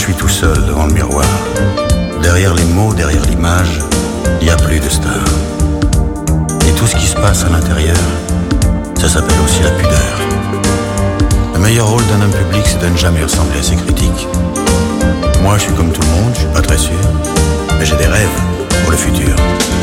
suis tout seul devant le miroir. Derrière les mots, derrière l'image, il n'y a plus de star. Et tout ce qui se passe à l'intérieur, ça s'appelle aussi la pudeur. Le meilleur rôle d'un homme public, c'est de ne jamais ressembler à ses critiques. Moi, je suis comme tout le monde, je suis pas très sûr, mais j'ai des rêves pour le futur.